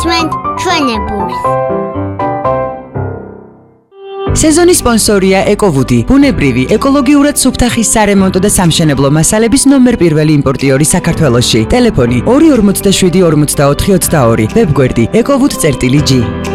გისმენთ ჩვენებურს. სეზონის სპონსორია ეკოვუდი, ბუნებრივი, ეკოლოგიურად სუფთახის სარემონტო და სამშენებლო მასალების ნომერ პირველი იმპორტიორი საქართველოში. ტელეფონი 247 44 22, ვებგვერდი ecovud.gr